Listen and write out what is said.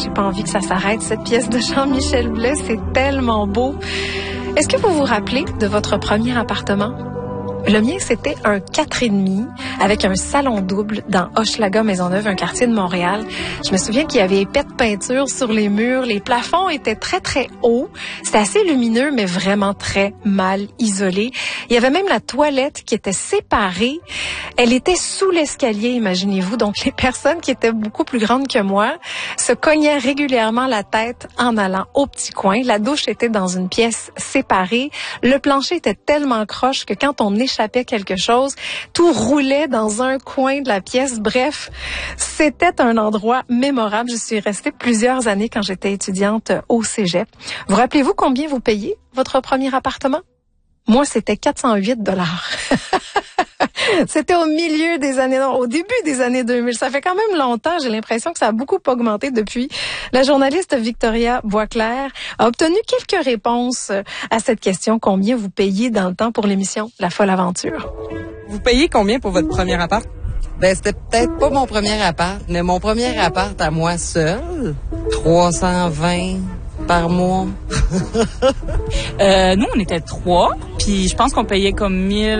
j'ai pas envie que ça s'arrête. Cette pièce de Jean-Michel Blais, c'est tellement beau. Est-ce que vous vous rappelez de votre premier appartement? Le mien, c'était un 4,5 avec un salon double dans Hochelaga Maisonneuve, un quartier de Montréal. Je me souviens qu'il y avait épais de peinture sur les murs. Les plafonds étaient très, très hauts. C'était assez lumineux, mais vraiment très mal isolé. Il y avait même la toilette qui était séparée. Elle était sous l'escalier, imaginez-vous. Donc, les personnes qui étaient beaucoup plus grandes que moi se cognaient régulièrement la tête en allant au petit coin. La douche était dans une pièce séparée. Le plancher était tellement croche que quand on échappait quelque chose, tout roulait dans un coin de la pièce. Bref, c'était un endroit mémorable. Je suis restée plusieurs années quand j'étais étudiante au cégep. Vous rappelez-vous combien vous payez votre premier appartement? Moi, c'était 408 $. C'était au milieu des années, non, au début des années 2000. Ça fait quand même longtemps. J'ai l'impression que ça a beaucoup augmenté depuis. La journaliste Victoria Boisclair a obtenu quelques réponses à cette question. Combien vous payez dans le temps pour l'émission La Folle Aventure? Vous payez combien pour votre premier appart? Ben, c'était peut-être pas mon premier appart, mais mon premier appart à moi seul, 320 par mois. Nous, on était 3, puis je pense qu'on payait comme 1000